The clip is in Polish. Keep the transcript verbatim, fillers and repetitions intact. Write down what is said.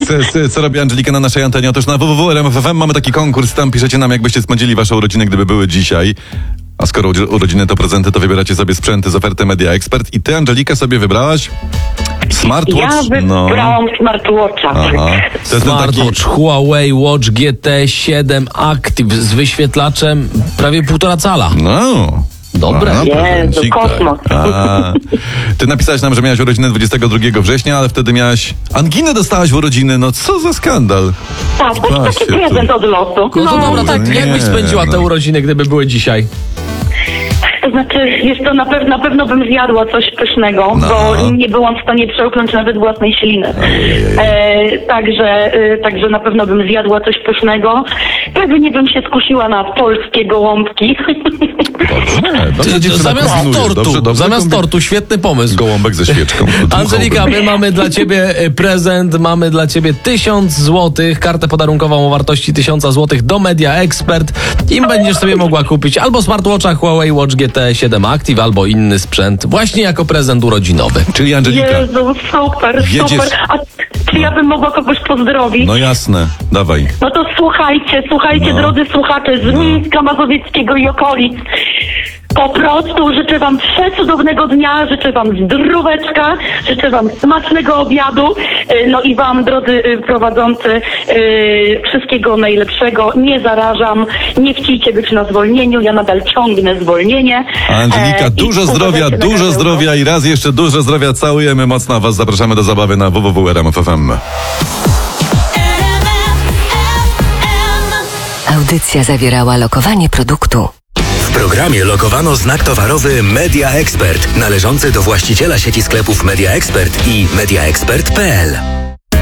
co, co robi Angelika na naszej antenie? Otóż na w w w kropka r m f f m mamy taki konkurs, tam piszecie nam, jakbyście spędzili wasze urodziny, gdyby były dzisiaj. A skoro urodziny to prezenty, to wybieracie sobie sprzęty z oferty Media Expert. I ty, Angelika, sobie wybrałaś smartwatch? Ja wybrałam no. smartwatcha. Aha. To jest Smartwatch taki... Huawei Watch G T siedem Active z wyświetlaczem prawie półtora cala. No. Dobre. A, Jezu, kosmos. A, ty napisałaś nam, że miałaś urodziny dwudziestego drugiego września, ale wtedy miałaś anginę, dostałaś w urodziny. No co za skandal. Tak, to jest taki prezent od losu. No to No. dobra, tak. nie, Jak byś spędziła te no. urodziny, gdyby były dzisiaj? To znaczy, jest to na pewno, na pewno bym zjadła coś pysznego, No. bo nie byłam w stanie przełknąć nawet własnej śliny. E, także, e, także na pewno bym zjadła coś pysznego. Pewnie bym się skusiła na polskie gołąbki. Dobrze, dobrze, Ty, dziewczyna zamiast kombinuje. tortu, Dobrze, dobrze zamiast kombi- tortu, świetny pomysł. Gołąbek ze świeczką. Angelika, my mamy dla ciebie prezent, mamy dla ciebie tysiąc złotych, kartę podarunkową o wartości tysiąc złotych do Media Expert. Im będziesz sobie mogła kupić albo smartwatcha Huawei Watch G T siedem Active, albo inny sprzęt, właśnie jako prezent urodzinowy. Czyli Angelika. Jezu, super, Jedziesz- super. A czy ja bym mogła kogoś pozdrowić? No jasne, dawaj. No to słuchajcie, słuchajcie, No. drodzy słuchacze z Mińska Mazowieckiego i okolic. Po prostu życzę wam przecudownego dnia, życzę wam zdróweczka, życzę wam smacznego obiadu, y, no i wam, drodzy y, prowadzący, y, wszystkiego najlepszego. Nie zarażam, nie chcicie być na zwolnieniu, ja nadal ciągnę zwolnienie. Angelika, E, dużo i zdrowia, uważajcie na dużo gardełko. zdrowia i raz jeszcze dużo zdrowia. Całujemy mocno, a was zapraszamy do zabawy na w w w kropka r m f f m. Audycja zawierała lokowanie produktu. W programie lokowano znak towarowy Media Expert, należący do właściciela sieci sklepów Media Expert i media expert kropka p l.